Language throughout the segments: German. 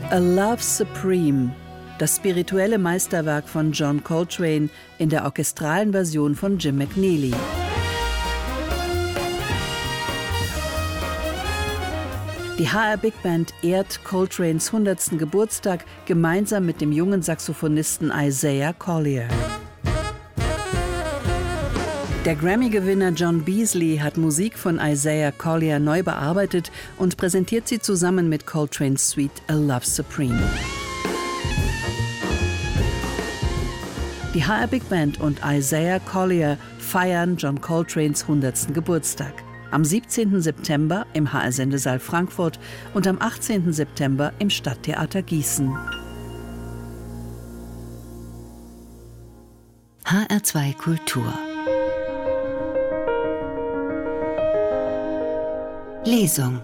A Love Supreme, das spirituelle Meisterwerk von John Coltrane in der orchestralen Version von Jim McNeely. Die HR Big Band ehrt Coltranes 100. Geburtstag gemeinsam mit dem jungen Saxophonisten Isaiah Collier. Der Grammy-Gewinner John Beasley hat Musik von Isaiah Collier neu bearbeitet und präsentiert sie zusammen mit Coltrane's Suite A Love Supreme. Die HR Big Band und Isaiah Collier feiern John Coltranes 100. Geburtstag. Am 17. September im HR-Sendesaal Frankfurt und am 18. September im Stadttheater Gießen. HR2 Kultur Lesung.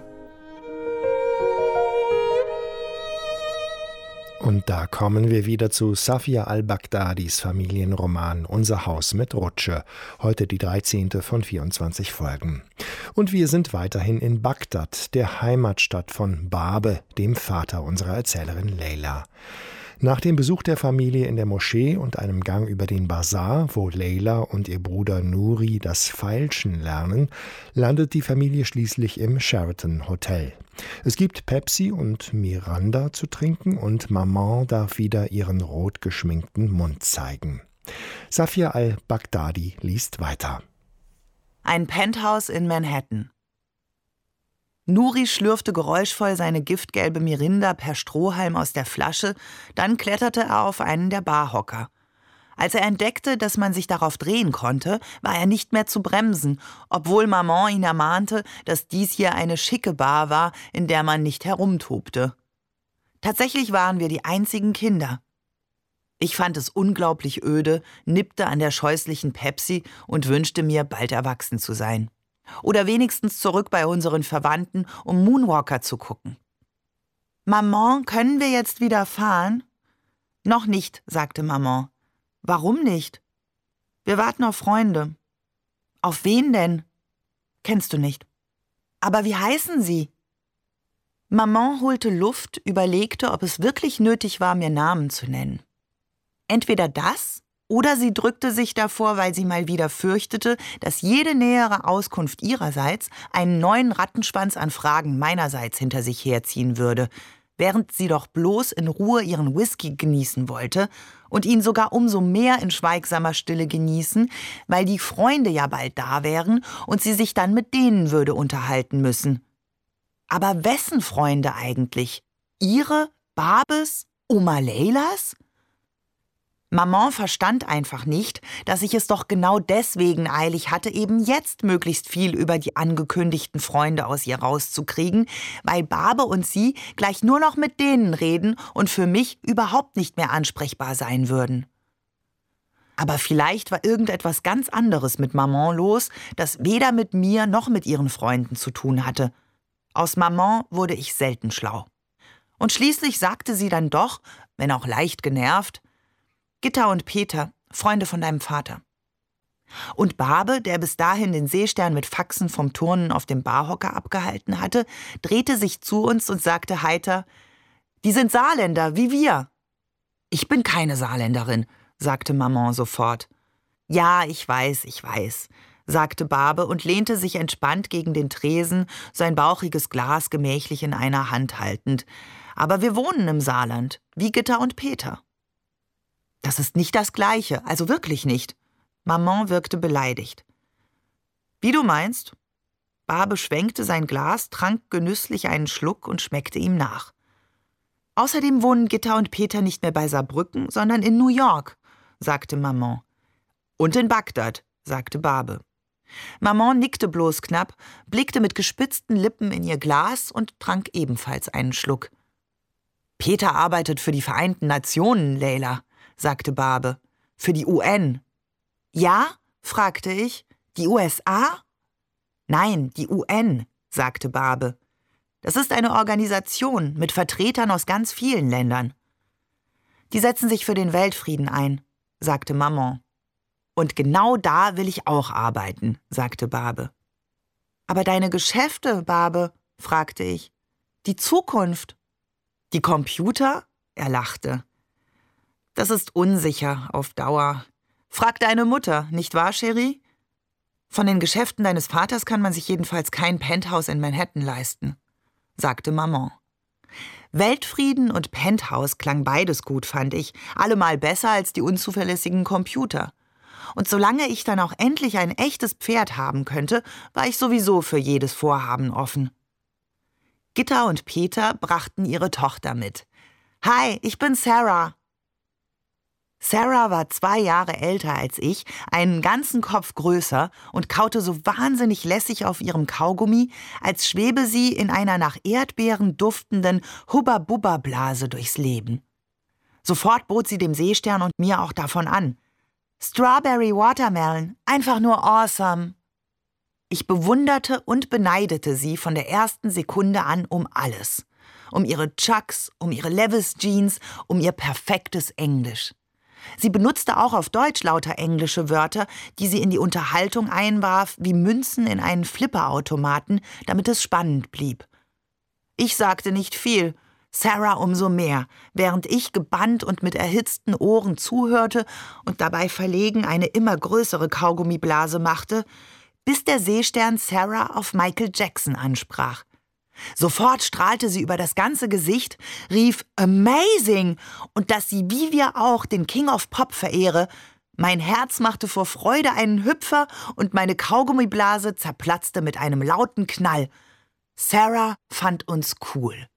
Und da kommen wir wieder zu Safia al-Baghdadis Familienroman Unser Haus mit Rutsche. Heute die 13. von 24 Folgen. Und wir sind weiterhin in Bagdad, der Heimatstadt von Babe, dem Vater unserer Erzählerin Leila. Nach dem Besuch der Familie in der Moschee und einem Gang über den Basar, wo Leila und ihr Bruder Nuri das Feilschen lernen, landet die Familie schließlich im Sheraton Hotel. Es gibt Pepsi und Miranda zu trinken und Maman darf wieder ihren rot geschminkten Mund zeigen. Safia al-Baghdadi liest weiter. Ein Penthouse in Manhattan. Nuri schlürfte geräuschvoll seine giftgelbe Mirinda per Strohhalm aus der Flasche, dann kletterte er auf einen der Barhocker. Als er entdeckte, dass man sich darauf drehen konnte, war er nicht mehr zu bremsen, obwohl Maman ihn ermahnte, dass dies hier eine schicke Bar war, in der man nicht herumtobte. Tatsächlich waren wir die einzigen Kinder. Ich fand es unglaublich öde, nippte an der scheußlichen Pepsi und wünschte mir, bald erwachsen zu sein. Oder wenigstens zurück bei unseren Verwandten, um Moonwalker zu gucken. »Maman, können wir jetzt wieder fahren?« »Noch nicht«, sagte Maman. »Warum nicht?« »Wir warten auf Freunde.« »Auf wen denn?« »Kennst du nicht.« »Aber wie heißen sie?« Maman holte Luft, überlegte, ob es wirklich nötig war, mir Namen zu nennen. Entweder das, oder sie drückte sich davor, weil sie mal wieder fürchtete, dass jede nähere Auskunft ihrerseits einen neuen Rattenschwanz an Fragen meinerseits hinter sich herziehen würde, während sie doch bloß in Ruhe ihren Whisky genießen wollte und ihn sogar umso mehr in schweigsamer Stille genießen, weil die Freunde ja bald da wären und sie sich dann mit denen würde unterhalten müssen. Aber wessen Freunde eigentlich? Ihre? Babes? Oma Leilas? Maman verstand einfach nicht, dass ich es doch genau deswegen eilig hatte, eben jetzt möglichst viel über die angekündigten Freunde aus ihr rauszukriegen, weil Babe und sie gleich nur noch mit denen reden und für mich überhaupt nicht mehr ansprechbar sein würden. Aber vielleicht war irgendetwas ganz anderes mit Maman los, das weder mit mir noch mit ihren Freunden zu tun hatte. Aus Maman wurde ich selten schlau. Und schließlich sagte sie dann doch, wenn auch leicht genervt, Gitta und Peter, Freunde von deinem Vater. Und Babe, der bis dahin den Seestern mit Faxen vom Turnen auf dem Barhocker abgehalten hatte, drehte sich zu uns und sagte heiter, die sind Saarländer, wie wir. Ich bin keine Saarländerin, sagte Maman sofort. Ja, ich weiß, sagte Babe und lehnte sich entspannt gegen den Tresen, sein bauchiges Glas gemächlich in einer Hand haltend. Aber wir wohnen im Saarland, wie Gitta und Peter. Das ist nicht das Gleiche, also wirklich nicht. Maman wirkte beleidigt. Wie du meinst? Babe schwenkte sein Glas, trank genüsslich einen Schluck und schmeckte ihm nach. Außerdem wohnen Gitta und Peter nicht mehr bei Saarbrücken, sondern in New York, sagte Maman. Und in Bagdad, sagte Babe. Maman nickte bloß knapp, blickte mit gespitzten Lippen in ihr Glas und trank ebenfalls einen Schluck. Peter arbeitet für die Vereinten Nationen, Leila, sagte Babe. Für die UN. Ja? fragte ich. Die USA? Nein, die UN, sagte Babe. Das ist eine Organisation mit Vertretern aus ganz vielen Ländern. Die setzen sich für den Weltfrieden ein, sagte Maman. Und genau da will ich auch arbeiten, sagte Babe. Aber deine Geschäfte, Babe, fragte ich. Die Zukunft. Die Computer? Er lachte. Das ist unsicher auf Dauer. Frag deine Mutter, nicht wahr, Cherie? Von den Geschäften deines Vaters kann man sich jedenfalls kein Penthouse in Manhattan leisten, sagte Maman. Weltfrieden und Penthouse klang beides gut, fand ich, allemal besser als die unzuverlässigen Computer. Und solange ich dann auch endlich ein echtes Pferd haben könnte, war ich sowieso für jedes Vorhaben offen. Gitta und Peter brachten ihre Tochter mit. »Hi, ich bin Sarah.« Sarah war 2 Jahre älter als ich, einen ganzen Kopf größer und kaute so wahnsinnig lässig auf ihrem Kaugummi, als schwebe sie in einer nach Erdbeeren duftenden Hubba-Bubba-Blase durchs Leben. Sofort bot sie dem Seestern und mir auch davon an. »Strawberry Watermelon, einfach nur awesome!« Ich bewunderte und beneidete sie von der ersten Sekunde an um alles. Um ihre Chucks, um ihre Levi's-Jeans, um ihr perfektes Englisch. Sie benutzte auch auf Deutsch lauter englische Wörter, die sie in die Unterhaltung einwarf, wie Münzen in einen Flipperautomaten, damit es spannend blieb. Ich sagte nicht viel, Sarah umso mehr, während ich gebannt und mit erhitzten Ohren zuhörte und dabei verlegen eine immer größere Kaugummiblase machte, bis der Seestern Sarah auf Michael Jackson ansprach. Sofort strahlte sie über das ganze Gesicht, rief »Amazing!« und dass sie, wie wir auch, den King of Pop verehre. Mein Herz machte vor Freude einen Hüpfer und meine Kaugummiblase zerplatzte mit einem lauten Knall. Sarah fand uns cool.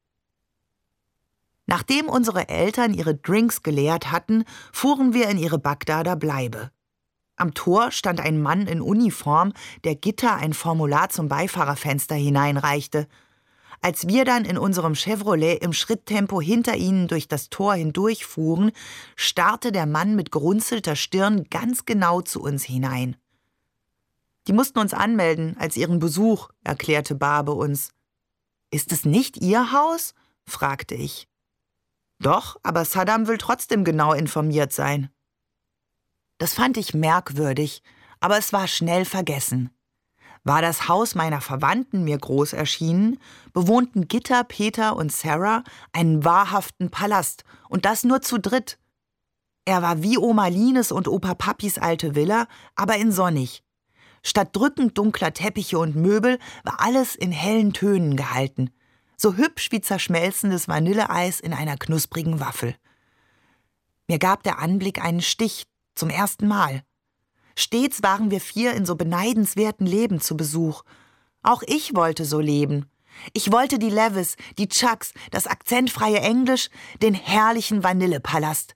Nachdem unsere Eltern ihre Drinks geleert hatten, fuhren wir in ihre Bagdader Bleibe. Am Tor stand ein Mann in Uniform, der Gitta ein Formular zum Beifahrerfenster hineinreichte. Als wir dann in unserem Chevrolet im Schritttempo hinter ihnen durch das Tor hindurchfuhren, starrte der Mann mit gerunzelter Stirn ganz genau zu uns hinein. »Die mussten uns anmelden als ihren Besuch«, erklärte Barbe uns. »Ist es nicht Ihr Haus?« fragte ich. »Doch, aber Saddam will trotzdem genau informiert sein.« Das fand ich merkwürdig, aber es war schnell vergessen. War das Haus meiner Verwandten mir groß erschienen, bewohnten Gitta, Peter und Sarah einen wahrhaften Palast, und das nur zu dritt. Er war wie Oma Lines und Opa Papis alte Villa, aber in sonnig. Statt drückend dunkler Teppiche und Möbel war alles in hellen Tönen gehalten, so hübsch wie zerschmelzendes Vanilleeis in einer knusprigen Waffel. Mir gab der Anblick einen Stich, zum ersten Mal. Stets waren wir 4 in so beneidenswerten Leben zu Besuch. Auch ich wollte so leben. Ich wollte die Levi's, die Chucks, das akzentfreie Englisch, den herrlichen Vanillepalast.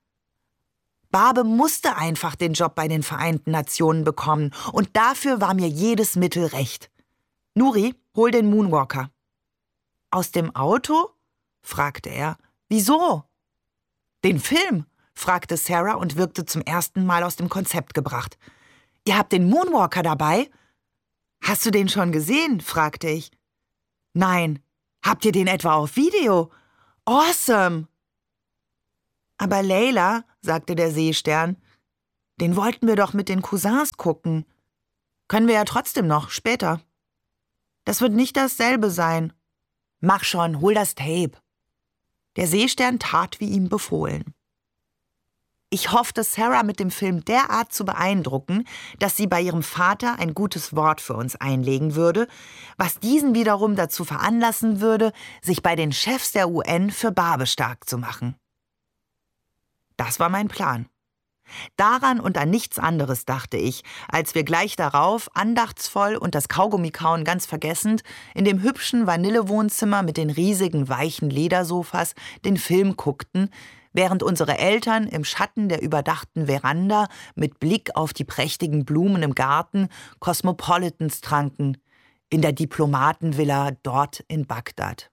Barbe musste einfach den Job bei den Vereinten Nationen bekommen und dafür war mir jedes Mittel recht. »Nuri, hol den Moonwalker.« »Aus dem Auto?« fragte er. »Wieso?« »Den Film?« fragte Sarah und wirkte zum ersten Mal aus dem Konzept gebracht. »Ihr habt den Moonwalker dabei?« »Hast du den schon gesehen?« fragte ich. »Nein. Habt ihr den etwa auf Video? Awesome!« »Aber Leila«, sagte der Seestern, »den wollten wir doch mit den Cousins gucken. Können wir ja trotzdem noch, später.« »Das wird nicht dasselbe sein.« »Mach schon, hol das Tape.« Der Seestern tat, wie ihm befohlen. Ich hoffte, Sarah mit dem Film derart zu beeindrucken, dass sie bei ihrem Vater ein gutes Wort für uns einlegen würde, was diesen wiederum dazu veranlassen würde, sich bei den Chefs der UN für Barbe stark zu machen. Das war mein Plan. Daran und an nichts anderes dachte ich, als wir gleich darauf, andachtsvoll und das Kaugummikauen ganz vergessend, in dem hübschen Vanillewohnzimmer mit den riesigen weichen Ledersofas den Film guckten, während unsere Eltern im Schatten der überdachten Veranda mit Blick auf die prächtigen Blumen im Garten Cosmopolitans tranken, in der Diplomatenvilla dort in Bagdad.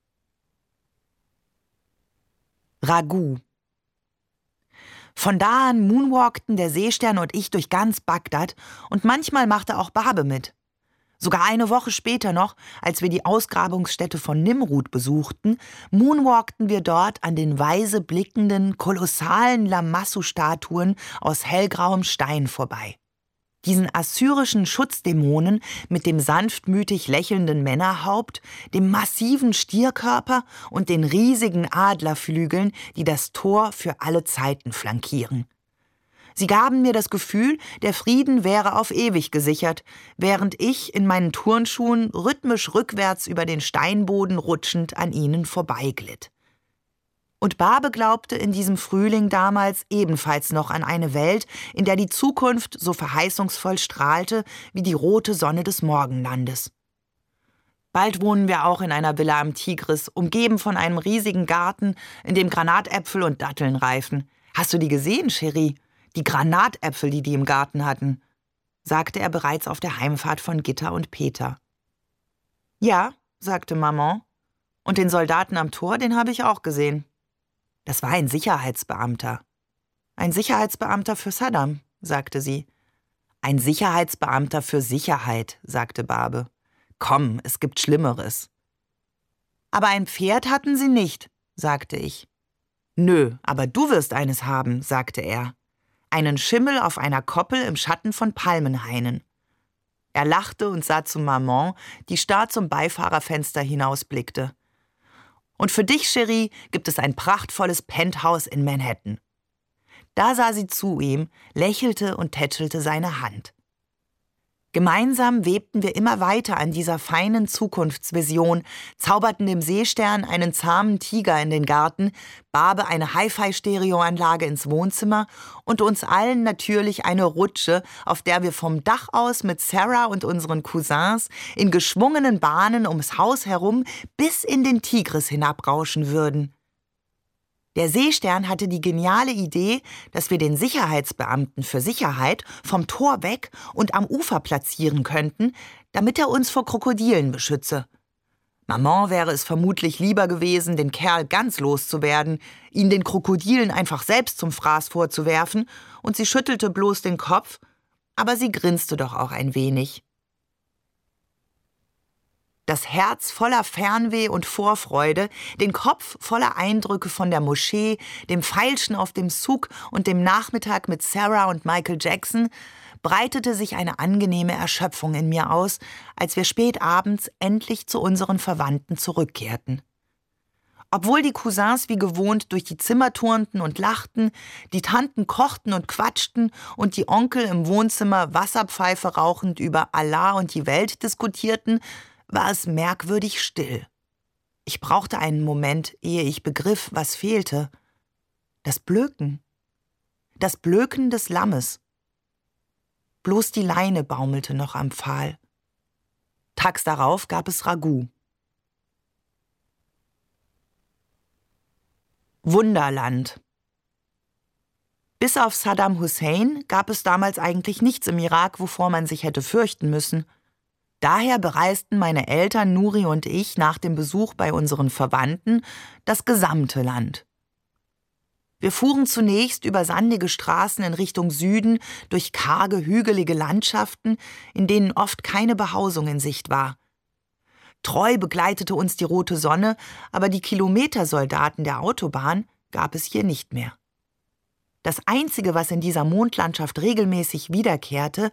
Ragout. Von da an moonwalkten der Seestern und ich durch ganz Bagdad und manchmal machte auch Barbe mit. Sogar eine Woche später noch, als wir die Ausgrabungsstätte von Nimrud besuchten, moonwalkten wir dort an den weise blickenden, kolossalen Lamassu-Statuen aus hellgrauem Stein vorbei. Diesen assyrischen Schutzdämonen mit dem sanftmütig lächelnden Männerhaupt, dem massiven Stierkörper und den riesigen Adlerflügeln, die das Tor für alle Zeiten flankieren. Sie gaben mir das Gefühl, der Frieden wäre auf ewig gesichert, während ich in meinen Turnschuhen rhythmisch rückwärts über den Steinboden rutschend an ihnen vorbeiglitt. Und Barbe glaubte in diesem Frühling damals ebenfalls noch an eine Welt, in der die Zukunft so verheißungsvoll strahlte wie die rote Sonne des Morgenlandes. Bald wohnen wir auch in einer Villa am Tigris, umgeben von einem riesigen Garten, in dem Granatäpfel und Datteln reifen. Hast du die gesehen, Cherie? Die Granatäpfel, die im Garten hatten, sagte er bereits auf der Heimfahrt von Gitta und Peter. Ja, sagte Maman. Und den Soldaten am Tor, den habe ich auch gesehen. Das war ein Sicherheitsbeamter. Ein Sicherheitsbeamter für Saddam, sagte sie. Ein Sicherheitsbeamter für Sicherheit, sagte Barbe. Komm, es gibt Schlimmeres. Aber ein Pferd hatten sie nicht, sagte ich. Nö, aber du wirst eines haben, sagte er. Einen Schimmel auf einer Koppel im Schatten von Palmenhainen. Er lachte und sah zu Maman, die starr zum Beifahrerfenster hinausblickte. Und für dich, Cherie, gibt es ein prachtvolles Penthouse in Manhattan. Da sah sie zu ihm, lächelte und tätschelte seine Hand. Gemeinsam webten wir immer weiter an dieser feinen Zukunftsvision, zauberten dem Seestern einen zahmen Tiger in den Garten, Barbe eine Hi-Fi-Stereoanlage ins Wohnzimmer und uns allen natürlich eine Rutsche, auf der wir vom Dach aus mit Sarah und unseren Cousins in geschwungenen Bahnen ums Haus herum bis in den Tigris hinabrauschen würden. Der Seestern hatte die geniale Idee, dass wir den Sicherheitsbeamten für Sicherheit vom Tor weg und am Ufer platzieren könnten, damit er uns vor Krokodilen beschütze. Maman wäre es vermutlich lieber gewesen, den Kerl ganz loszuwerden, ihn den Krokodilen einfach selbst zum Fraß vorzuwerfen, und sie schüttelte bloß den Kopf, aber sie grinste doch auch ein wenig. Das Herz voller Fernweh und Vorfreude, den Kopf voller Eindrücke von der Moschee, dem Feilschen auf dem Souk und dem Nachmittag mit Sarah und Michael Jackson, breitete sich eine angenehme Erschöpfung in mir aus, als wir spät abends endlich zu unseren Verwandten zurückkehrten. Obwohl die Cousins wie gewohnt durch die Zimmer turnten und lachten, die Tanten kochten und quatschten und die Onkel im Wohnzimmer Wasserpfeife rauchend über Allah und die Welt diskutierten, war es merkwürdig still. Ich brauchte einen Moment, ehe ich begriff, was fehlte. Das Blöken. Das Blöken des Lammes. Bloß die Leine baumelte noch am Pfahl. Tags darauf gab es Ragout. Wunderland. Bis auf Saddam Hussein gab es damals eigentlich nichts im Irak, wovor man sich hätte fürchten müssen. Daher bereisten meine Eltern Nuri und ich nach dem Besuch bei unseren Verwandten das gesamte Land. Wir fuhren zunächst über sandige Straßen in Richtung Süden, durch karge, hügelige Landschaften, in denen oft keine Behausung in Sicht war. Treu begleitete uns die rote Sonne, aber die Kilometersoldaten der Autobahn gab es hier nicht mehr. Das Einzige, was in dieser Mondlandschaft regelmäßig wiederkehrte,